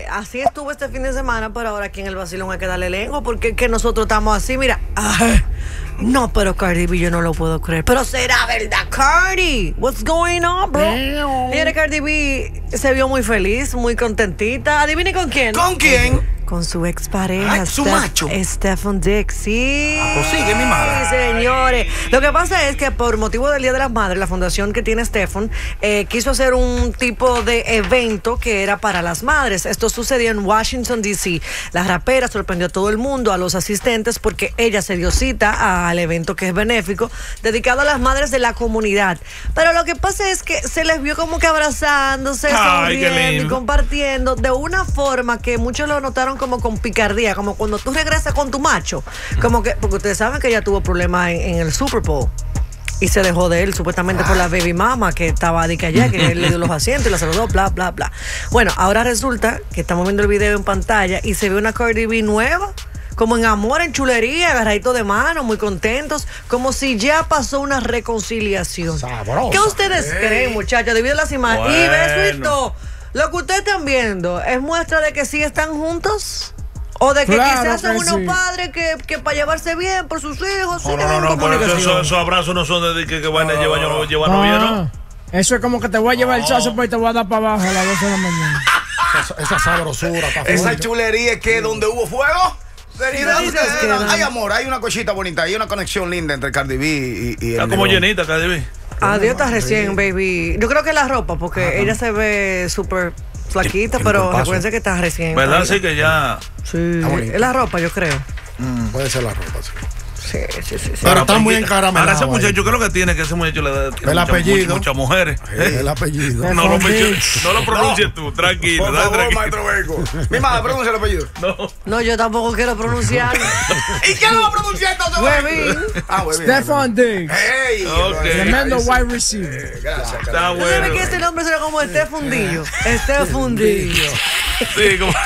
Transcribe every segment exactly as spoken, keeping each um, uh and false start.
eh, así estuvo este fin de semana, pero ahora aquí en el vacilón hay que darle lengua porque es que nosotros estamos así, mira. Ay, no, pero Cardi B yo no lo puedo creer. Pero será verdad, Cardi. What's going on, bro? Mira, Cardi B se vio muy feliz, muy contentita. Adivine con quién. ¿Con quién? Con su expareja. Ay, su Steph, macho. Stephen Diggs, sí. Ah, pues sigue mi madre. Sí, señores. Lo que pasa es que por motivo del Día de las Madres, la fundación que tiene Stephen eh, quiso hacer un tipo de evento que era para las madres. Esto sucedió en Washington, D C La rapera sorprendió a todo el mundo, a los asistentes, porque ella se dio cita al evento que es benéfico, dedicado a las madres de la comunidad. Pero lo que pasa es que se les vio como que abrazándose, Ay, sonriendo y compartiendo de una forma que muchos lo notaron como con picardía, como cuando tú regresas con tu macho, como que, porque ustedes saben que ella tuvo problemas en, en el Super Bowl y se dejó de él supuestamente por la baby mama que estaba de que allá, que él le dio los asientos y la saludó, bla, bla, bla. Bueno, ahora resulta que estamos viendo el video en pantalla y se ve una Cardi B nueva, como en amor, en chulería, agarradito de mano, muy contentos, como si ya pasó una reconciliación. Sabrosa. ¿Qué ustedes Ey. creen, muchachos? Debido a las imágenes. Y Bueno. besito. Lo que ustedes están viendo es muestra de que sí están juntos. O de que Claro quizás son que unos sí. padres que, que para llevarse bien por sus hijos. No, siguen no, en no, no, pero comunicación. esos, esos abrazos no son de que, que van a llevar, no, llevar novia, ¿no? Ah, eso es como que te voy a llevar el chazo y te voy a dar para abajo a las doce de la mañana. Esa, esa sabrosura está Esa fuerte. chulería es que donde hubo fuego. Señora, Sí, ustedes sí, eran- sí. hay amor, hay una cosita bonita, hay una conexión linda entre Cardi B y, y el Está como negrón. llenita, Cardi B. Adiós, está recién, baby. Yo creo que la ropa, porque ella se ve súper flaquita, El- el pero cuerpazo. recuerden que está recién. ¿Verdad? Está- Sí, que ya. Sí, bonita. es la ropa, yo creo. Puede ser la ropa, sí. Sí, sí, sí. sí. Pero está muy Ahora, encaramelado ese ahí. muchacho, ¿qué es lo que tiene? Que ese muchacho le da tiene El mucha- apellido. Muchas mujeres. ¿Eh? El apellido. No lo, menciones- no lo pronuncies tú, tranquilo. Por dale, favor, tranquilo. maestro Beco. Mi madre, pronuncia el apellido. No. No, yo tampoco quiero pronunciar. ¿Y quién lo va a pronunciar entonces? Huevín. Ah, huevín. Stephen Diggs, Hey, Ok. tremendo wide receiver. Eh, Gracias, Está Cardi B. ¿Tú sabes bueno. que ese nombre será como este fundillo? Este fundillo. Sí, como.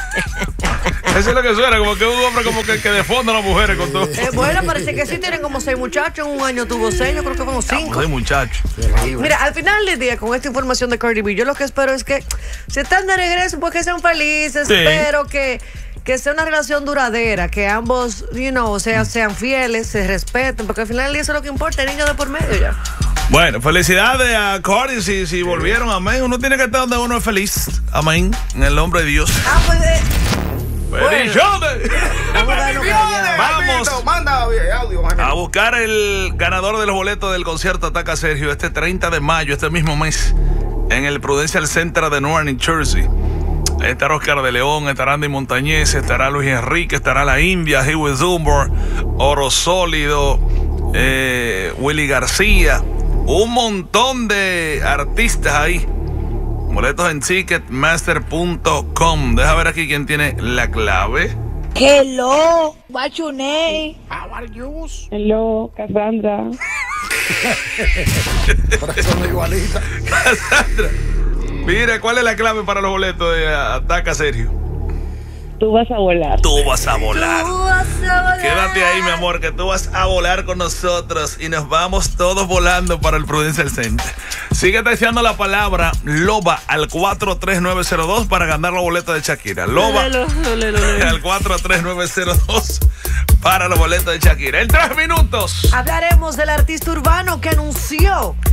Eso es lo que suena, como que un hombre como que, que defonda a las mujeres con todo. Eh, bueno, parece que sí tienen como seis muchachos. En un año tuvo seis, yo creo que como cinco. Ay, muchacho. Mira, al final del día, con esta información de Cardi B, yo lo que espero es que si están de regreso, pues que sean felices, Sí. pero que, que sea una relación duradera, que ambos, you know, sean, sean fieles, se respeten, porque al final del día eso es lo que importa, el niño de por medio ya. Bueno, felicidades a Cardi si, si volvieron, amén. Uno tiene que estar donde uno es feliz, amén, en el nombre de Dios. Ah, pues, eh, ¡Bendiciones! vamos a darnos callado. Vamos. Jaimito, Manda audio, Jaimito. A buscar el ganador de los boletos del concierto Ataca Sergio este treinta de mayo, este mismo mes, en el Prudential Center de Newark, New Jersey. Estará Oscar de León, estará Andy Montañez, estará Luis Enrique, estará La India, Huey Zumber, Oro Sólido, eh, Willy García, un montón de artistas ahí. Boletos en ticketmaster punto com. Deja ver aquí quién tiene la clave. Hello, what's your name? How are you? Hello, Cassandra. Por eso son igualitas. Cassandra, mira, ¿cuál es la clave para los boletos de Ataca Sergio? Tú vas a volar. Tú vas a volar. Tú vas a volar. Quédate ahí, mi amor, que tú vas a volar con nosotros y nos vamos todos volando para el Prudential Center. Sigue texteando la palabra Loba al cuatro tres nueve cero dos para ganar los boletos de Shakira. Loba Lelo, lelo, lelo. al cuatro tres nueve cero dos para los boletos de Shakira. En tres minutos. Hablaremos del artista urbano que anunció